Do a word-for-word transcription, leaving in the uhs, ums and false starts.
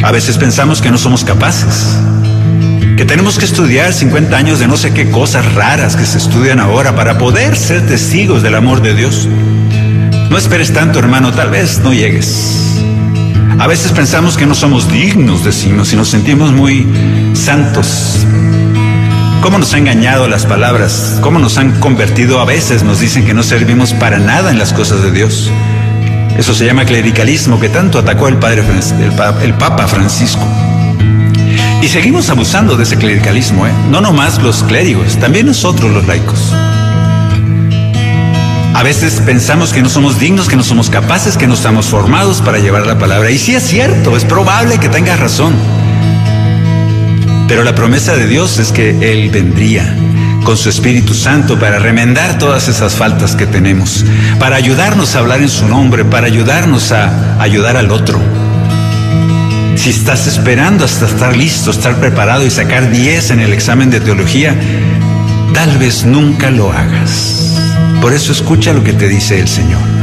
A veces pensamos que no somos capaces, que tenemos que estudiar cincuenta años de no sé qué cosas raras que se estudian ahora para poder ser testigos del amor de Dios. No esperes tanto, hermano, tal vez no llegues. A veces pensamos que no somos dignos, decimos, y nos sentimos muy santos. ¿Cómo nos han engañado las palabras? ¿Cómo nos han convertido? A veces nos dicen que no servimos para nada en las cosas de Dios. Eso se llama clericalismo, que tanto atacó el, padre, el, el Papa Francisco. Y seguimos abusando de ese clericalismo, ¿eh? No nomás los clérigos, también nosotros los laicos. A veces pensamos que no somos dignos, que no somos capaces, que no estamos formados para llevar la palabra. Y sí es cierto, es probable que tengas razón. Pero la promesa de Dios es que Él vendría con su Espíritu Santo para remendar todas esas faltas que tenemos, para ayudarnos a hablar en su nombre, para ayudarnos a ayudar al otro. Si estás esperando hasta estar listo, estar preparado y sacar diez en el examen de teología, tal vez nunca lo hagas. Por eso escucha lo que te dice el Señor.